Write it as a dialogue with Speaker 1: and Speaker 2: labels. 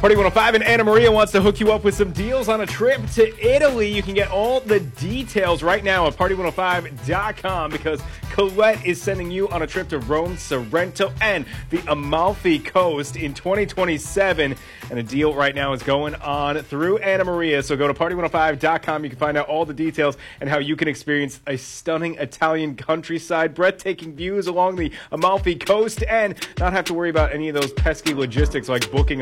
Speaker 1: Party 105 and Anna Maria wants to hook you up with some deals on a trip to Italy. You can get all the details right now at party105.com because Colette is sending you on a trip to Rome, Sorrento, and the Amalfi Coast in 2027. And a deal right now is going on through Anna Maria. So go to party105.com. You can find out all the details and how you can experience a stunning Italian countryside, breathtaking views along the Amalfi Coast, and not have to worry about any of those pesky logistics like booking